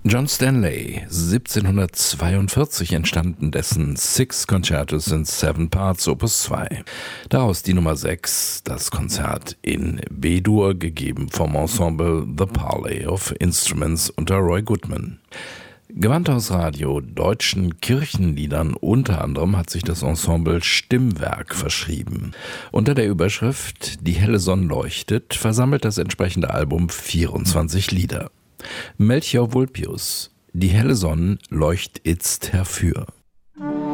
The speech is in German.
John Stanley, 1742 entstanden dessen Six Concertos in Seven Parts Opus 2. Daraus die Nummer 6, das Konzert in B-Dur, gegeben vom Ensemble The Parley of Instruments unter Roy Goodman. Gewandhausradio deutschen Kirchenliedern unter anderem hat sich das Ensemble Stimmwerk verschrieben. Unter der Überschrift Die helle Sonn leuchtet versammelt das entsprechende Album 24 Lieder. Melchior Vulpius, Die helle Sonn leucht itzt herfür.